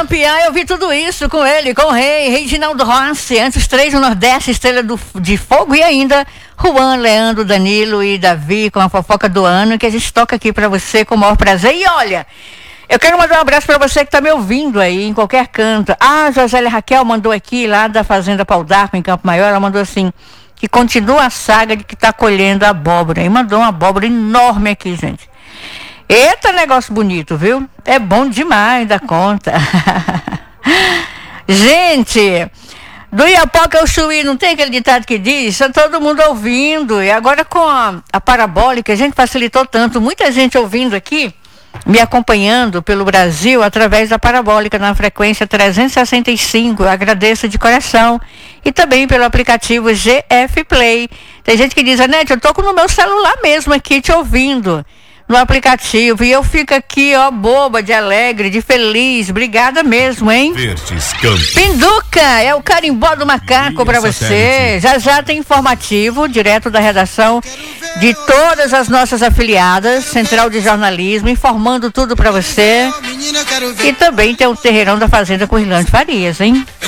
campeão, eu vi tudo isso com ele, com o rei Reginaldo Rossi, antes 3 no Nordeste, Estrela de Fogo, e ainda Juan, Leandro, Danilo e Davi com a fofoca do ano, que a gente toca aqui pra você com o maior prazer. E olha, eu quero mandar um abraço pra você que tá me ouvindo aí, em qualquer canto. A Josélia Raquel mandou aqui, lá da Fazenda Pau d'Arco, em Campo Maior, ela mandou assim, que continua a saga de que tá colhendo abóbora, e mandou uma abóbora enorme aqui, gente. Eita, negócio bonito, viu? É bom demais da conta. Gente, do Iapoca ao Chuí, não tem aquele ditado que diz? Está todo mundo ouvindo. E agora com a parabólica, a gente facilitou tanto. Muita gente ouvindo aqui, me acompanhando pelo Brasil através da parabólica na frequência 365. Eu agradeço de coração. E também pelo aplicativo GF Play. Tem gente que diz, Anete, eu tô no meu celular mesmo aqui te ouvindo no aplicativo, e eu fico aqui, ó, boba, de alegre, de feliz. Obrigada mesmo, hein? Pinduca, é o carimbó do macaco pra você. Já tem informativo, direto da redação de todas as nossas afiliadas, Central de Jornalismo, informando tudo pra você. E também tem o Terreirão da Fazenda com Irlande Farias, hein?